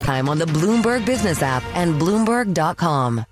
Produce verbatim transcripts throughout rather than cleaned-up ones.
Time on the Bloomberg Business app and Bloomberg dot com.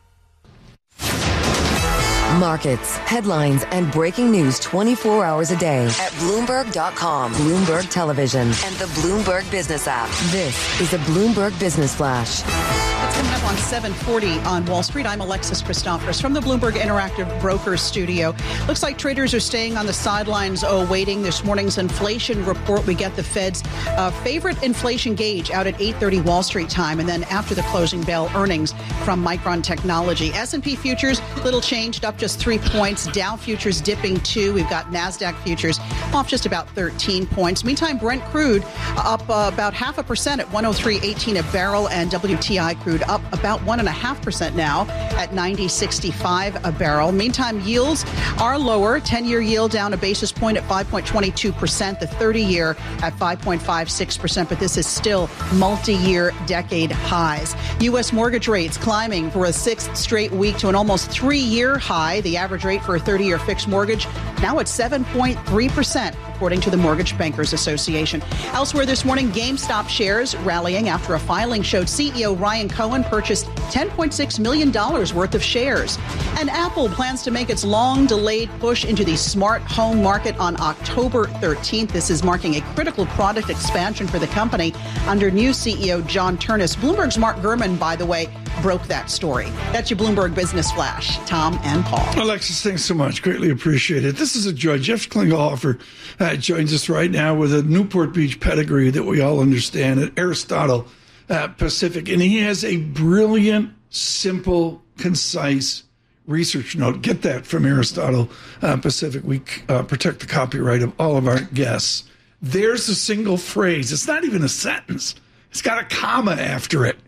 Markets, headlines, and breaking news twenty-four hours a day at Bloomberg dot com, Bloomberg Television, and the Bloomberg Business app. This is a Bloomberg Business Flash. It's coming up on seven forty on Wall Street. I'm Alexis Christoforous from the Bloomberg Interactive Brokers Studio. Looks like traders are staying on the sidelines awaiting this morning's inflation report. We get the Fed's uh, favorite inflation gauge out at eight thirty Wall Street time, and then after the closing bell, earnings from Micron Technology. S and P futures, little changed, up just three points. Dow futures dipping two. We've got NASDAQ futures off just about thirteen points. Meantime, Brent crude up uh, about half a percent at one oh three eighteen a barrel, and W T I crude up about one and a half percent now at ninety sixty-five a barrel. Meantime, yields are lower. ten-year yield down a basis point at five point two two percent. The thirty-year at five point five six percent. But this is still multi-year decade highs. U S mortgage rates climbing for a sixth straight week to an almost three-year high. The average rate for a thirty-year fixed mortgage now at seven point three percent. According to the Mortgage Bankers Association. Elsewhere this morning, GameStop shares rallying after a filing showed C E O Ryan Cohen purchased ten point six million dollars worth of shares. And Apple plans to make its long-delayed push into the smart home market on October thirteenth. This is marking a critical product expansion for the company under new C E O John Ternus. Bloomberg's Mark Gurman, by the way, broke that story. That's your Bloomberg Business Flash. Tom and Paul. Alexis, thanks so much. Greatly appreciate it. This is a joy. Jeff Klingelhofer uh, joins us right now with a Newport Beach pedigree that we all understand at Aristotle uh, Pacific. And he has a brilliant, simple, concise research note. Get that from Aristotle uh, Pacific. We uh, protect the copyright of all of our guests. There's a single phrase. It's not even a sentence. It's got a comma after it.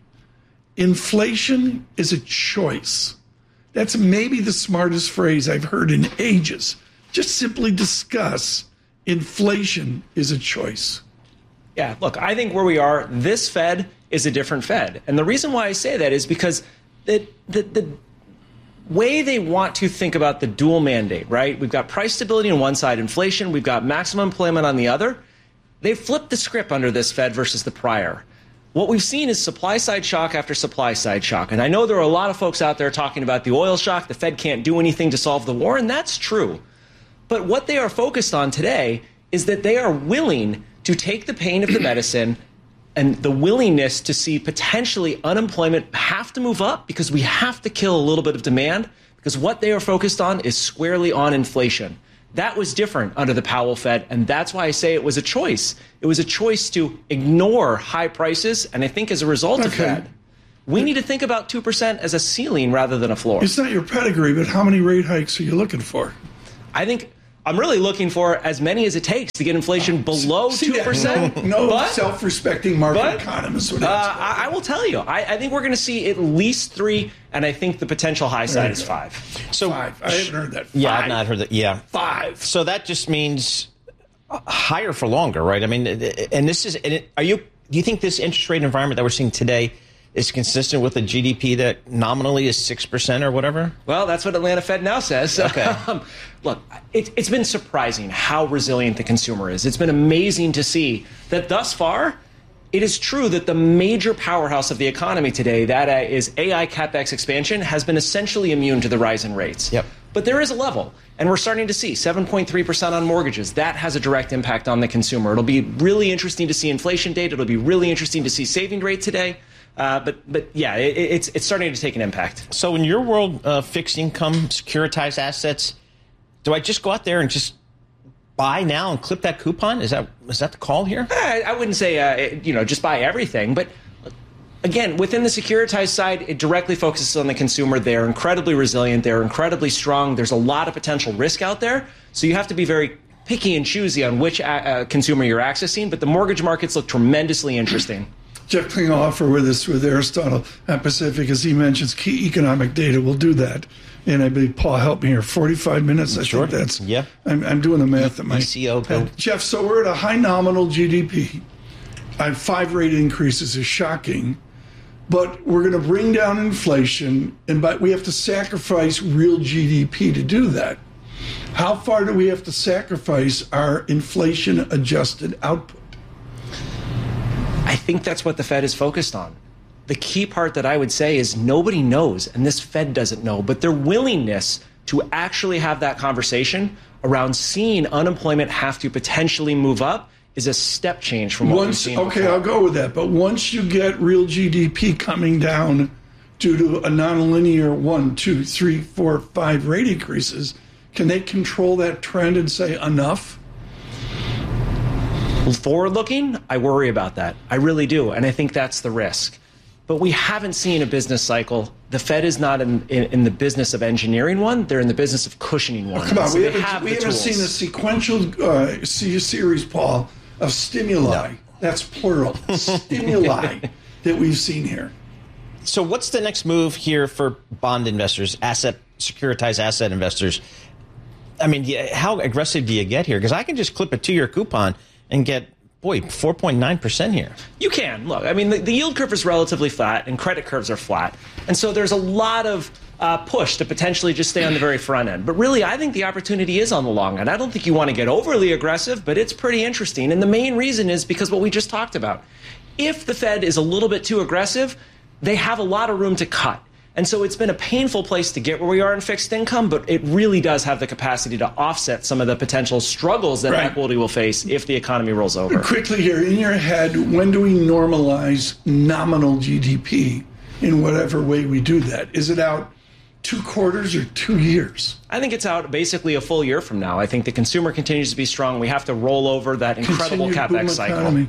Inflation is a choice. That's maybe the smartest phrase I've heard in ages. Just simply discuss inflation is a choice. Yeah, look, I think where we are, this Fed is a different Fed. And the reason why I say that is because the, the, the way they want to think about the dual mandate, right? We've got price stability on one side, inflation, we've got maximum employment on the other. They've flipped the script under this Fed versus the prior. What we've seen is supply-side shock after supply-side shock. And I know there are a lot of folks out there talking about the oil shock. The Fed can't do anything to solve the war, and that's true. But what they are focused on today is that they are willing to take the pain of the medicine and the willingness to see potentially unemployment have to move up because we have to kill a little bit of demand, because what they are focused on is squarely on inflation. That was different under the Powell Fed, and that's why I say it was a choice. It was a choice to ignore high prices, and I think as a result okay. of that, we need to think about two percent as a ceiling rather than a floor. It's not your pedigree, but how many rate hikes are you looking for? I think I'm really looking for as many as it takes to get inflation below See, two percent. No, no but, self-respecting market but, economist would uh, answer. I, I will tell you, I, I think we're going to see at least three, and I think the potential high side is five. So five. I haven't heard that. Five. Yeah, I've not heard that. Yeah, five. So that just means higher for longer, right? I mean, and this is. And it, are you? Do you think this interest rate environment that we're seeing today is consistent with a G D P that nominally is six percent or whatever? Well, that's what Atlanta Fed now says. Okay. um, look, it, it's been surprising how resilient the consumer is. It's been amazing to see that thus far, it is true that the major powerhouse of the economy today, that uh, is A I CapEx expansion, has been essentially immune to the rise in rates. Yep. But there is a level, and we're starting to see seven point three percent on mortgages. That has a direct impact on the consumer. It'll be really interesting to see inflation data. It'll be really interesting to see saving rate today. Uh, but but yeah, it, it's it's starting to take an impact. So in your world, uh, fixed income, securitized assets, do I just go out there and just buy now and clip that coupon? Is that is that the call here? I, I wouldn't say uh, you know just buy everything, but again, within the securitized side, it directly focuses on the consumer. They're incredibly resilient. They're incredibly strong. There's a lot of potential risk out there, so you have to be very picky and choosy on which uh, consumer you're accessing. But the mortgage markets look tremendously interesting. Jeff Klingelhofer with us with Aristotle Pacific, as he mentions, key economic data will do that. And I believe Paul helped me here. forty-five minutes. I sure. think that's. Yeah. I'm, I'm doing the math at my. E C O go. Jeff, so we're at a high nominal G D P. Uh, five rate increases is shocking, but we're going to bring down inflation, and but we have to sacrifice real G D P to do that. How far do we have to sacrifice our inflation-adjusted output? I think that's what the Fed is focused on. the key part that I would say is nobody knows, and this Fed doesn't know, but their willingness to actually have that conversation around seeing unemployment have to potentially move up is a step change from what once, we've seen Okay, before. I'll go with that. But once you get real G D P coming down due to a nonlinear one, two, three, four, five rate increases, can they control that trend and say enough? Forward looking, I worry about that. I really do. And I think that's the risk. But we haven't seen a business cycle. The Fed is not in, in, in the business of engineering one. They're in the business of cushioning one. Oh, come on, so we they haven't, have we the haven't tools. seen a sequential uh, series, Paul, of stimuli. No. That's plural. Stimuli that we've seen here. So what's the next move here for bond investors, asset securitized asset investors? I mean, yeah, how aggressive do you get here? Because I can just clip a two-year coupon and get, boy, four point nine percent here. You can. Look, I mean, the, the yield curve is relatively flat and credit curves are flat. And so there's a lot of uh, push to potentially just stay on the very front end. But really, I think the opportunity is on the long end. I don't think you want to get overly aggressive, but it's pretty interesting. And the main reason is because what we just talked about. If the Fed is a little bit too aggressive, they have a lot of room to cut. And so it's been a painful place to get where we are in fixed income, but it really does have the capacity to offset some of the potential struggles that Right. equity will face if the economy rolls over. Quickly here, in your head, when do we normalize nominal G D P in whatever way we do that? Is it out two quarters or two years? I think it's out basically a full year from now. I think the consumer continues to be strong. We have to roll over that incredible Continued boom CapEx cycle. economy.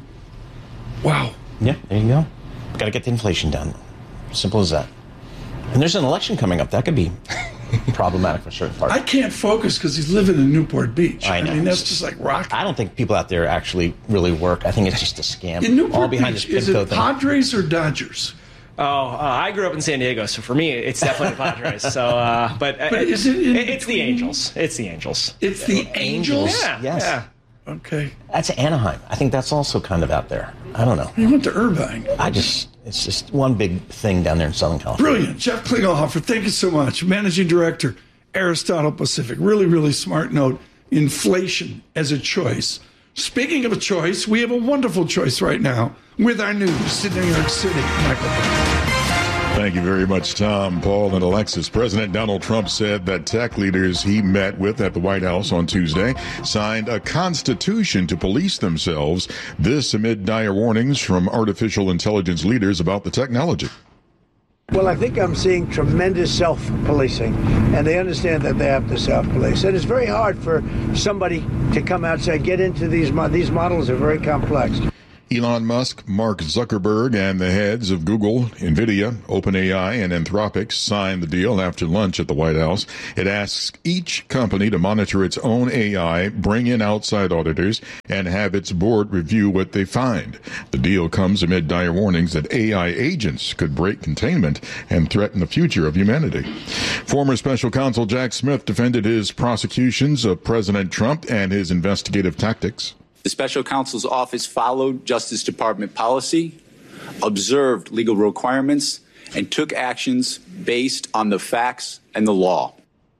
Wow. Yeah, there you go. Got to get the inflation down. Simple as that. And there's an election coming up. That could be problematic for certain parts. I can't focus because he's living in Newport Beach. I know. mean, that's just like rock. I don't think people out there actually really work. I think it's just a scam. In Newport all behind Beach, this is PIMCO it thing. Padres or Dodgers? Oh, uh, I grew up in San Diego, so for me, it's definitely the Padres. So, uh, but, But uh, is it in it's the between? Angels. It's the Angels. It's the Angels? Yeah, Yes. yeah. Okay. That's Anaheim. I think that's also kind of out there. I don't know. He went to Irvine. I just, it's just one big thing down there in Southern California. Brilliant. Jeff Klingelhofer, thank you so much. Managing Director, Aristotle Pacific. Really, really smart note. Inflation as a choice. Speaking of a choice, we have a wonderful choice right now with our news in New York City. Michael. Thank you very much, Tom, Paul, and Alexis. President Donald Trump said that tech leaders he met with at the White House on Tuesday signed a constitution to police themselves. This amid dire warnings from artificial intelligence leaders about the technology. Well, I think I'm seeing tremendous self-policing, and they understand that they have to self-police. And it's very hard for somebody to come out and say, get into these mo- these models are very complex. Elon Musk, Mark Zuckerberg, and the heads of Google, NVIDIA, OpenAI, and Anthropic signed the deal after lunch at the White House. It asks each company to monitor its own A I, bring in outside auditors, and have its board review what they find. The deal comes amid dire warnings that A I agents could break containment and threaten the future of humanity. Former Special Counsel Jack Smith defended his prosecutions of President Trump and his investigative tactics. The special counsel's office followed Justice Department policy, observed legal requirements, and took actions based on the facts and the law.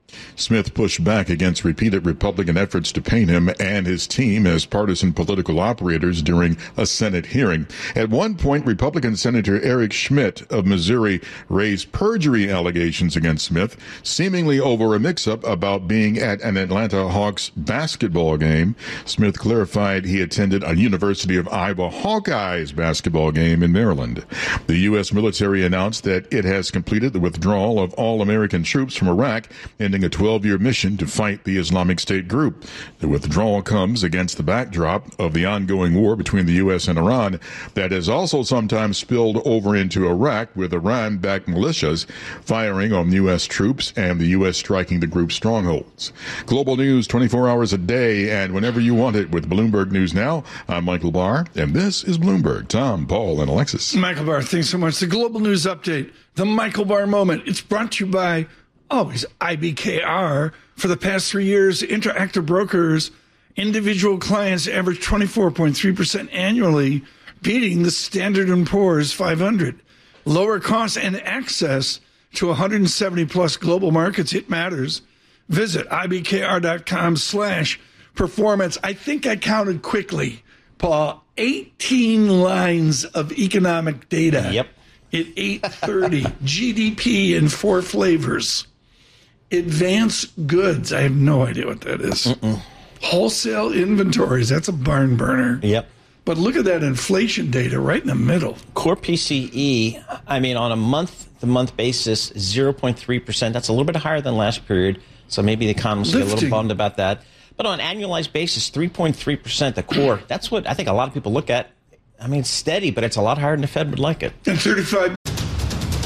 Smith pushed back against repeated Republican efforts to paint him and his team as partisan political operators during a Senate hearing. At one point, Republican Senator Eric Schmidt of Missouri raised perjury allegations against Smith, seemingly over a mix-up about being at an Atlanta Hawks basketball game. Smith clarified he attended a University of Iowa Hawkeyes basketball game in Maryland. The U S military announced that it has completed the withdrawal of all American troops from Iraq, ending a twelve-year mission to fight the Islamic State group. The withdrawal comes against the backdrop of the ongoing war between the U S and Iran that has also sometimes spilled over into Iraq, with Iran-backed militias firing on U S troops and the U S striking the group's strongholds. Global news twenty-four hours a day and whenever you want it with Bloomberg News Now. I'm Michael Barr, and this is Bloomberg. Tom, Paul, and Alexis. Michael Barr, thanks so much. The Global News Update, the Michael Barr Moment. It's brought to you by always I B K R. For the past three years, Interactive Brokers, individual clients average twenty-four point three percent annually, beating the Standard and Poor's five hundred. Lower costs and access to one hundred seventy plus global markets. It matters. Visit ibkr.com slash performance. I think I counted quickly, Paul, eighteen lines of economic data. Yep. at eight thirty. G D P in four flavors. Advanced goods. I have no idea what that is. Mm-mm. Wholesale inventories. That's a barn burner. Yep. But look at that inflation data right in the middle. Core P C E, I mean, on a month-to-month basis, zero point three percent. That's a little bit higher than last period, so maybe the economists get a little bummed about that. But on an annualized basis, three point three percent, the core. That's what I think a lot of people look at. I mean, it's steady, but it's a lot higher than the Fed would like it. And thirty-five